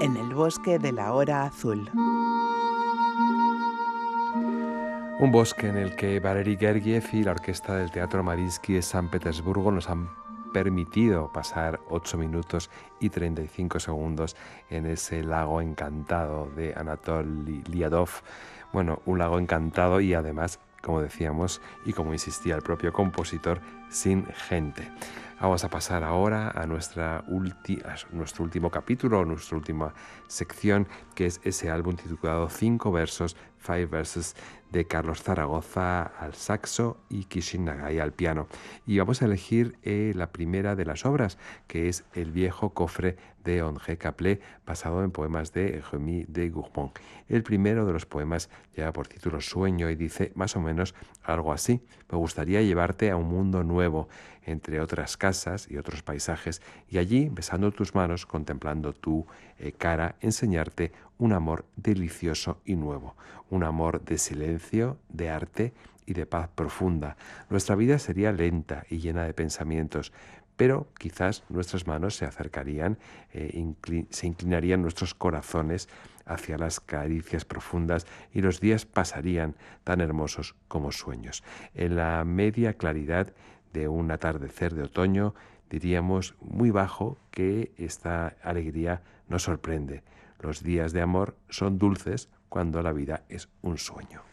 En el bosque de la hora azul. Un bosque en el que Valery Gergiev y la orquesta del Teatro Mariinsky de San Petersburgo nos han permitido pasar 8 minutos y 35 segundos en ese lago encantado de Anatoly Liadov. Bueno, un lago encantado y además, como decíamos y como insistía el propio compositor, sin gente. Vamos a pasar ahora a nuestro último capítulo, nuestra última sección, que es ese álbum titulado 5 versos, 5 Verses, de Carlos Zaragoza al saxo y Kishin Nagai al piano. Y vamos a elegir la primera de las obras, que es El viejo cofre de André Caplet, basado en poemas de Rémy de Gourmont. El primero de los poemas lleva por título Sueño y dice más o menos algo así: me gustaría llevarte a un mundo nuevo, entre otras casas y otros paisajes, y allí, besando tus manos, contemplando tu cara, enseñarte un amor delicioso y nuevo, un amor de silencio, de arte y de paz profunda. Nuestra vida sería lenta y llena de pensamientos, pero quizás nuestras manos se acercarían, se inclinarían nuestros corazones hacia las caricias profundas y los días pasarían tan hermosos como sueños. En la media claridad de un atardecer de otoño, diríamos muy bajo que esta alegría nos sorprende. Los días de amor son dulces cuando la vida es un sueño.